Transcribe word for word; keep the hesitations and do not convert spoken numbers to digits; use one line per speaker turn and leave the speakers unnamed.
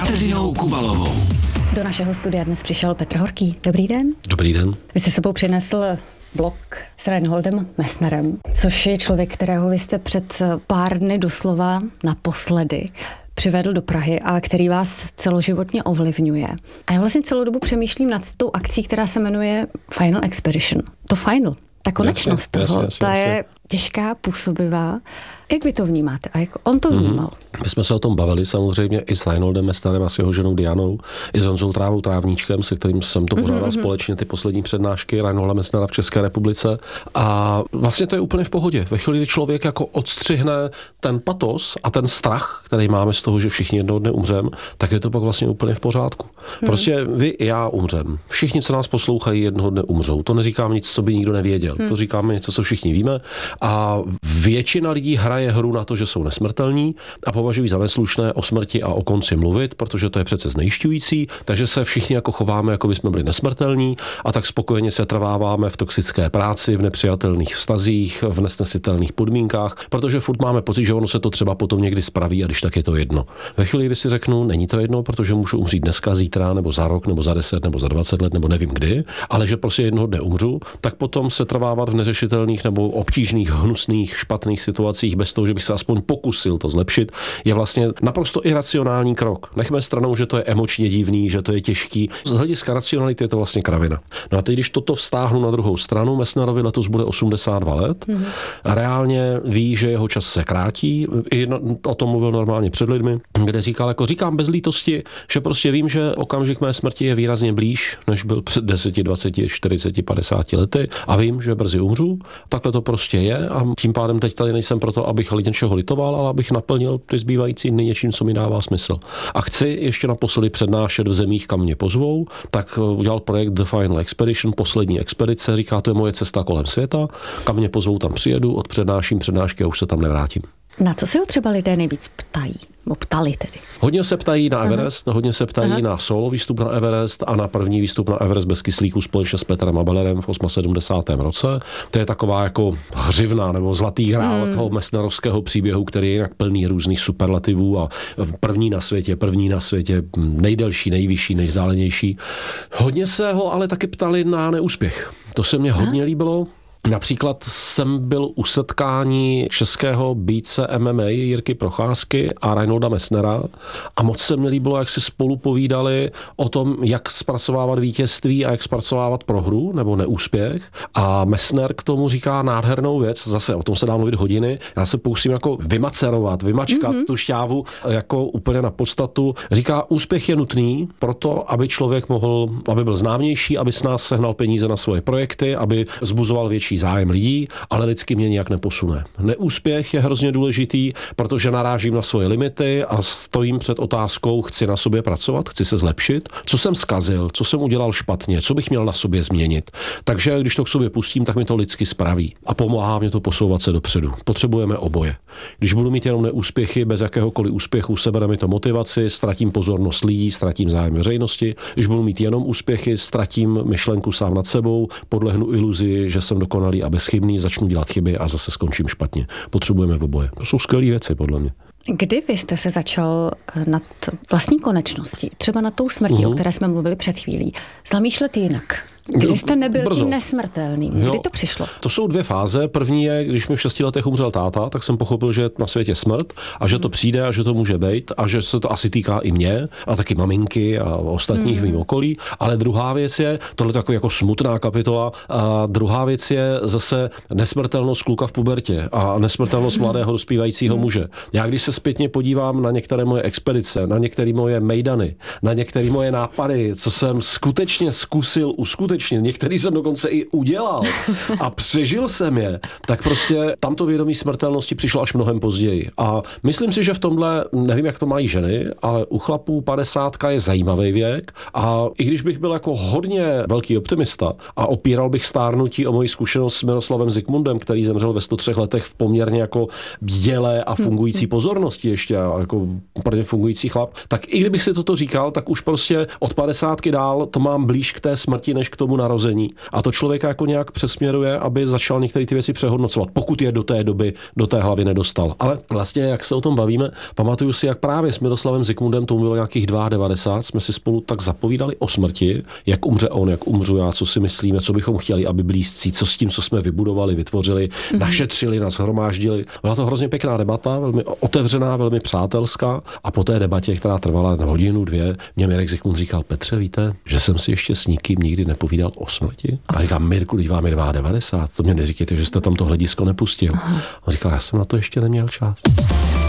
Kateřinou Kubalovou.
Do našeho studia dnes přišel Petr Horký. Dobrý den.
Dobrý den.
Vy jste sebou přinesl blog s Reinholdem Messnerem, což je člověk, kterého vy jste před pár dny doslova naposledy přivedl do Prahy a který vás celoživotně ovlivňuje. A já vlastně celou dobu přemýšlím nad tou akcí, která se jmenuje Final Expedition. To final, ta konečnost
jasně,
toho,
jasně, jasně,
ta
jasně.
je těžká, působivá. Jak vy to vnímáte a jak on to vnímal?
Mm-hmm. My jsme se o tom bavili samozřejmě i s Reinholdem Messnerem a s jeho ženou Dianou, i s Honzou Trávou Trávníčkem, se kterým jsem to pořádal mm-hmm. společně ty poslední přednášky Reinholda Messnera v České republice. A vlastně to je úplně v pohodě. Ve chvíli, kdy člověk jako odstřihne ten patos a ten strach, který máme z toho, že všichni jednoho dne umřem, tak je to pak vlastně úplně v pořádku. Mm. Prostě vy i já umřem. Všichni, co nás poslouchají, jednoho dne umřou. To neříkám nic, co by nikdo nevěděl. Mm. To říkáme něco, co všichni víme. A většina lidí hraje hru na to, že jsou nesmrtelní a považují za neslušné o smrti a o konci mluvit, protože to je přece znejisťující, takže se všichni jako chováme, jako by jsme byli nesmrtelní a tak spokojeně se trváváme v toxické práci, v nepřijatelných vztazích, v nesnesitelných podmínkách, protože furt máme pocit, že ono se to třeba potom někdy spraví a když tak je to jedno. Ve chvíli, kdy si řeknu, není to jedno, protože můžu umřít dneska, zítra, nebo za rok, nebo za deset, nebo za dvacet let, nebo nevím kdy, ale že prostě jednoho dne umřu, tak potom se trvávat v neřešitelných nebo obtížných, hnusných, špatných situacích bez toho, že bych se aspoň pokusil to zlepšit, je vlastně naprosto iracionální krok. Nechme stranou, že to je emočně divný, že to je těžký. Z hlediska racionality je to vlastně kravina. No a teď, když toto vztáhnu na druhou stranu, Messnerovi letos bude osmdesát dva let, mm-hmm. a reálně ví, že jeho čas se krátí. I o tom mluvil normálně před lidmi, kde říkal, jako říkám bez lítosti, že prostě vím, že okamžik mé smrti je výrazně blíž, než byl před deseti, dvaceti, čtyřiceti, padesáti lety a vím, že brzy umřu. Takhle to prostě je a tím pádem teď tady nejsem proto, abych něčeho litoval, ale abych naplnil ty zbývající dny něčím, co mi dává smysl. A chci ještě naposledy přednášet v zemích, kam mě pozvou, tak udělal projekt The Final Expedition, poslední expedice, říká, to je moje cesta kolem světa, kam mě pozvou, tam přijedu, odpřednáším přednášky a už se tam nevrátím.
Na co se ho třeba lidé nejvíc ptají? Bo ptali tedy.
Hodně se ptají na Everest, Aha. hodně se ptají Aha. na solo výstup na Everest a na první výstup na Everest bez kyslíku společně s Petrem Abellerem v sedmdesátém osmém roce. To je taková jako hřivna nebo zlatý grál hmm. toho messnerovského příběhu, který je jinak plný různých superlativů a první na světě, první na světě, nejdelší, nejvyšší, nejvzdálenější. Hodně se ho ale taky ptali na neúspěch. To se mně hodně Aha. líbilo. Například jsem byl u setkání českého bíjce M M A Jirky Procházky a Reinholda Messnera a moc se mi líbilo, jak si spolu povídali o tom, jak zpracovávat vítězství a jak zpracovávat prohru nebo neúspěch. A Messner k tomu říká nádhernou věc, zase o tom se dá mluvit hodiny, já se pokusím jako vymacerovat, vymačkat mm-hmm. tu šťávu jako úplně na podstatu. Říká, úspěch je nutný proto, aby člověk mohl, aby byl známější, aby s nás sehnal peníze na svoje projekty, aby zbuzoval větší zájem lidí, ale lidsky mě nijak neposune. Neúspěch je hrozně důležitý, protože narážím na svoje limity a stojím před otázkou, chci na sobě pracovat, chci se zlepšit, co jsem zkazil, co jsem udělal špatně, co bych měl na sobě změnit. Takže když to k sobě pustím, tak mi to lidsky spraví a pomáhá mě to posouvat se dopředu. Potřebujeme oboje. Když budu mít jenom neúspěchy, bez jakéhokoliv úspěchu, sebere mi to motivaci, ztratím pozornost lidí, ztratím zájem veřejnosti. Když budu mít jenom úspěchy, ztratím myšlenku sám nad sebou, podlehnu iluzi, že jsem dokonalý a bezchybný, začnu dělat chyby a zase skončím špatně. Potřebujeme oboje. To jsou skvělé věci, podle mě.
Kdy vy jste se začal nad vlastní konečností, třeba nad tou smrtí, uh-huh. o které jsme mluvili před chvílí, zamýšlet jinak? Kdy jste nebyl
Brzo.
tím nesmrtelným? Kdy to přišlo?
To jsou dvě fáze. První je, když mi v šesti letech umřel táta, tak jsem pochopil, že je na světě smrt a že to přijde a že to může být a že se to asi týká i mě a taky maminky a ostatních mm. v mým okolí. Ale druhá věc je, tohle taková jako smutná kapitola, a druhá věc je zase nesmrtelnost kluka v pubertě a nesmrtelnost mladého dospívajícího muže. Já když se zpětně podívám na některé moje expedice, na některé moje mejdany, na některé moje nápady, co jsem skutečně zkusil uskutečnit, některý jsem dokonce i udělal a přežil jsem je, tak prostě tamto vědomí smrtelnosti přišlo až mnohem později. A myslím si, že v tomhle, nevím, jak to mají ženy, ale u chlapů padesátka je zajímavý věk a i když bych byl jako hodně velký optimista a opíral bych stárnutí o moji zkušenost s Miroslavem Zikmundem, který zemřel ve sto třech letech v poměrně jako bdělé a fungující pozornosti ještě, jako úplně fungující chlap, tak i kdybych si toto říkal, tak už prostě od padesátky dál to mám blíž k té smrti, než k tomu narození. A to člověka jako nějak přesměruje, aby začal některé ty věci přehodnocovat, pokud je do té doby do té hlavy nedostal. Ale vlastně, jak se o tom bavíme, pamatuju si, jak právě s Miroslavem Zikmundem, tomu bylo nějakých devadesát dva, jsme si spolu tak zapovídali o smrti, jak umře on, jak umřu já, co si myslíme, co bychom chtěli, aby blízcí, co s tím, co jsme vybudovali, vytvořili, mm-hmm. našetřili, nashromáždili. Byla to hrozně pěkná debata, velmi otevřená, velmi přátelská. A po té debatě, která trvala hodinu, dvě, mě Mirek Zikmund říkal: Petře, víte, že jsem si ještě s nikým nikdy nepovídal o smrti? A říkám: Mirku, když vám je devadesát dva, to mě neříkejte, že jste tam to hledisko nepustil. Aha. On říkal: já jsem na to ještě neměl čas.